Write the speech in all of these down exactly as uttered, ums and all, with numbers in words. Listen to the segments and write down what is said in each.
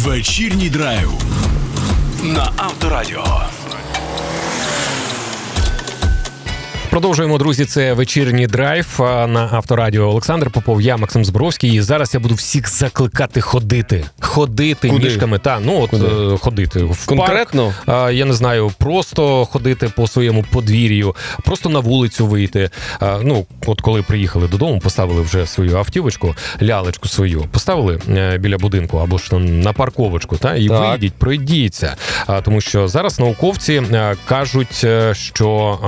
Вечірній драйв на Авторадіо. Продовжуємо, друзі, це вечірній драйв на Авторадіо. Олександр Попов, я Максим Зборовський. І зараз я буду всіх закликати ходити. Ходити Куди? ніжками. Та, ну от Куди? ходити. В Конкретно? Парк, я не знаю, просто ходити по своєму подвір'ю, просто на вулицю вийти. Ну, от коли приїхали додому, поставили вже свою автівочку, лялечку свою, поставили біля будинку або ж на парковочку, та, і так. Вийдіть, пройдіться. Тому що зараз науковці кажуть, що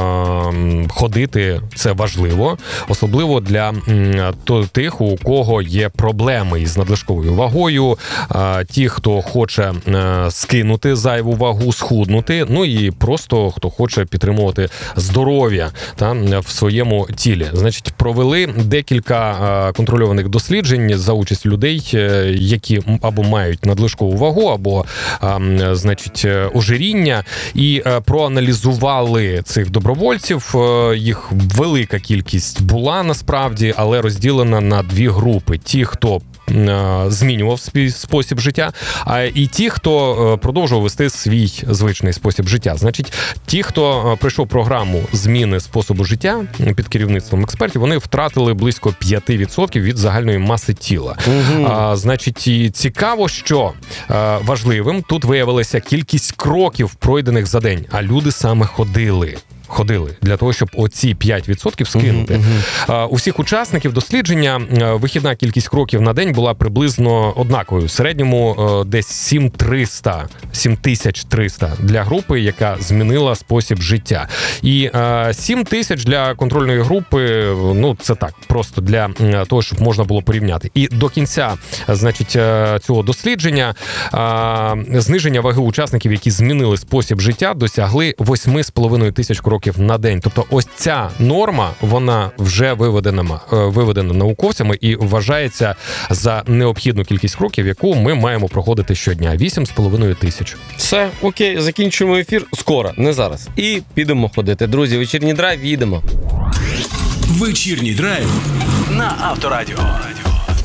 ходити – це важливо, особливо для тих, у кого є проблеми із надлишковою вагою, ті, хто хоче скинути зайву вагу, схуднути, ну і просто хто хоче підтримувати здоров'я та, в своєму тілі. Значить, провели декілька контрольованих досліджень за участю людей, які або мають надлишкову вагу, або, значить, ожиріння, і проаналізували цих добровольців. Їх велика кількість була насправді, але розділена на дві групи. Ті, хто змінював свій спосіб життя, а і ті, хто продовжував вести свій звичний спосіб життя. Значить, ті, хто пройшов програму зміни способу життя під керівництвом експертів, вони втратили близько п'ять відсотків від загальної маси тіла. Угу. А, значить, і цікаво, що а, важливим тут виявилася кількість кроків, пройдених за день, а люди саме ходили. Ходили для того, щоб оці п'ять відсотків скинути. Uh-huh, uh-huh. У всіх учасників дослідження вихідна кількість кроків на день була приблизно однаковою. В середньому десь сім тисяч триста для групи, яка змінила спосіб життя. І сім тисяч для контрольної групи, ну це так, просто для того, щоб можна було порівняти. І до кінця, значить, цього дослідження зниження ваги учасників, які змінили спосіб життя, досягли вісім з половиною тисяч кроків на день. Тобто ось ця норма, вона вже виведена, виведена науковцями і вважається за необхідну кількість кроків, яку ми маємо проходити щодня. вісім з половиною тисяч. Все, окей, закінчуємо ефір скоро, не зараз. І підемо ходити. Друзі, вечірній драйв, їдемо. Вечірній драйв на Авторадіо.